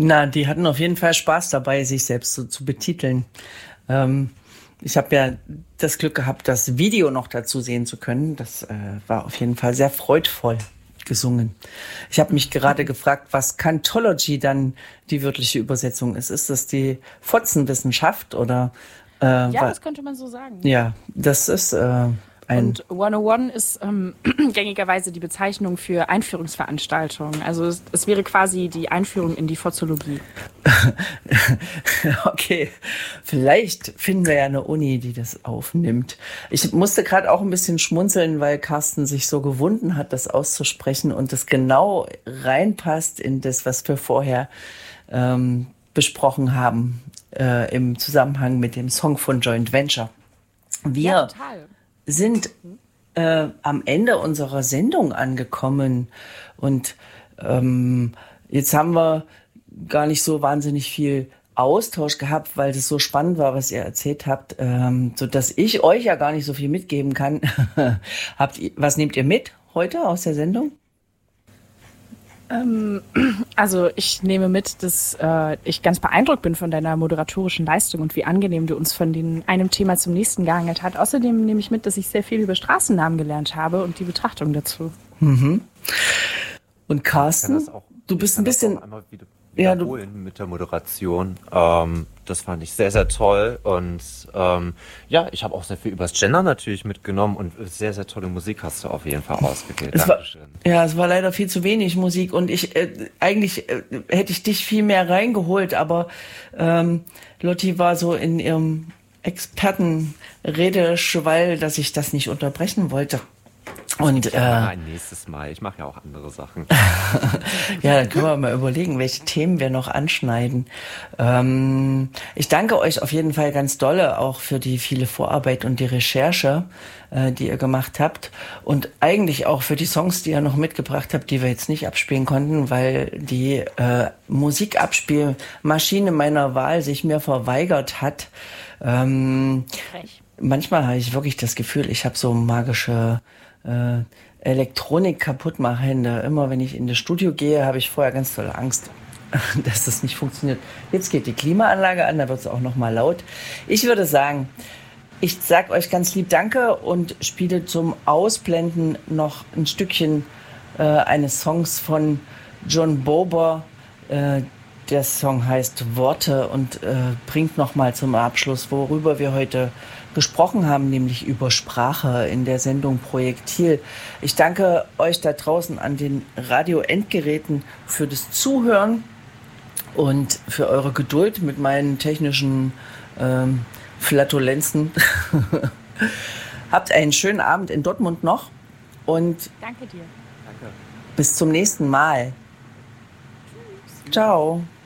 Na, die hatten auf jeden Fall Spaß dabei, sich selbst so zu betiteln. Ich habe ja das Glück gehabt, das Video noch dazu sehen zu können. Das war auf jeden Fall sehr freudvoll gesungen. Ich habe mich gerade gefragt, was Cantology dann die wörtliche Übersetzung ist. Ist das die Fotzenwissenschaft oder? Ja, das könnte man so sagen. Ja, das ist Und 101 ist gängigerweise die Bezeichnung für Einführungsveranstaltungen. Also es wäre quasi die Einführung in die Fotzologie. Okay, vielleicht finden wir ja eine Uni, die das aufnimmt. Ich musste gerade auch ein bisschen schmunzeln, weil Carsten sich so gewunden hat, das auszusprechen und das genau reinpasst in das, was wir vorher besprochen haben im Zusammenhang mit dem Song von Joint Venture. Ja, total. Sind am Ende unserer Sendung angekommen und jetzt haben wir gar nicht so wahnsinnig viel Austausch gehabt, weil das so spannend war, was ihr erzählt habt, so dass ich euch ja gar nicht so viel mitgeben kann. Was nehmt ihr mit heute aus der Sendung? Also ich nehme mit, dass ich ganz beeindruckt bin von deiner moderatorischen Leistung und wie angenehm du uns von einem Thema zum nächsten gehangelt hast. Außerdem nehme ich mit, dass ich sehr viel über Straßennamen gelernt habe und die Betrachtung dazu. Mhm. Und Carsten, du bist ein bisschen... wiederholen mit der Moderation. Das fand ich sehr, sehr toll. Und ich habe auch sehr viel über das Gender natürlich mitgenommen und sehr, sehr tolle Musik hast du auf jeden Fall ausgewählt. Dankeschön. Es war leider viel zu wenig Musik und eigentlich hätte ich dich viel mehr reingeholt, aber Lotti war so in ihrem Expertenredeschwall, dass ich das nicht unterbrechen wollte. Und ein nächstes Mal. Ich mache ja auch andere Sachen. Ja, dann können wir mal überlegen, welche Themen wir noch anschneiden. Ich danke euch auf jeden Fall ganz dolle auch für die viele Vorarbeit und die Recherche, die ihr gemacht habt. Und eigentlich auch für die Songs, die ihr noch mitgebracht habt, die wir jetzt nicht abspielen konnten, weil die Musikabspielmaschine meiner Wahl sich mir verweigert hat. Manchmal habe ich wirklich das Gefühl, ich habe so magische Elektronik kaputtmachende. Immer wenn ich in das Studio gehe, habe ich vorher ganz tolle Angst, dass das nicht funktioniert. Jetzt geht die Klimaanlage an, da wird es auch noch mal laut. Ich würde sagen, ich sage euch ganz lieb Danke und spiele zum Ausblenden noch ein Stückchen eines Songs von John Bober. Der Song heißt Worte und bringt noch mal zum Abschluss, worüber wir heute gesprochen haben, nämlich über Sprache in der Sendung Projektil. Ich danke euch da draußen an den Radio-Endgeräten für das Zuhören und für eure Geduld mit meinen technischen Flatulenzen. Habt einen schönen Abend in Dortmund noch und danke dir. Bis zum nächsten Mal. Tschüss. Ciao.